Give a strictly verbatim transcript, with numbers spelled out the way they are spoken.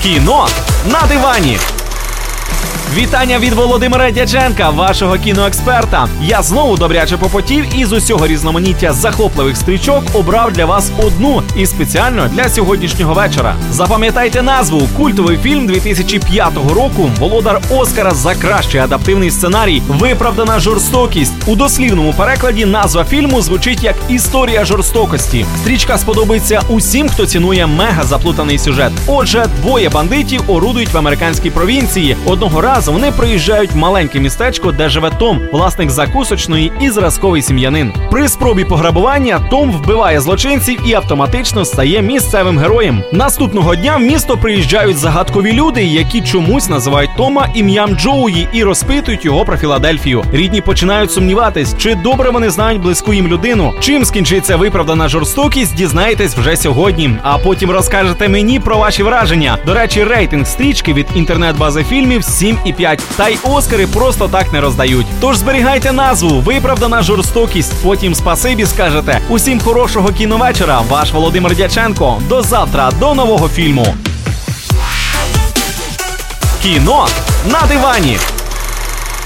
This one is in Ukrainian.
Кіно на дивані. Вітання від Володимира Дяченка, вашого кіноексперта. Я знову добряче попотів і з усього різноманіття захопливих стрічок обрав для вас одну і спеціально для сьогоднішнього вечора. Запам'ятайте назву. Культовий фільм дві тисячі п'ятого року, володар Оскара за кращий адаптивний сценарій «Виправдана жорстокість». У дослівному перекладі назва фільму звучить як «Історія жорстокості». Стрічка сподобається усім, хто цінує мега заплутаний сюжет. Отже, двоє бандитів орудують в американській провінції. Одного разу вони приїжджають в маленьке містечко, де живе Том, власник закусочної і зразковий сім'янин. При спробі пограбування Том вбиває злочинців і автоматично стає місцевим героєм. Наступного дня в місто приїжджають загадкові люди, які чомусь називають Тома ім'ям Джоуї і розпитують його про Філадельфію. Рідні починають сумніватись, чи добре вони знають близьку їм людину. Чим скінчиться виправдана жорстокість, дізнаєтесь вже сьогодні. А потім розкажете мені про ваші враження. До речі, рейтинг стрічки від інтернет-бази фільмів сім і п'ять. Та й Оскари просто так не роздають. Тож зберігайте назву «Виправдана жорстокість». Потім спасибі скажете. Усім хорошого кіновечора. Ваш Володимир Дяченко. До завтра, до нового фільму. Кіно на дивані.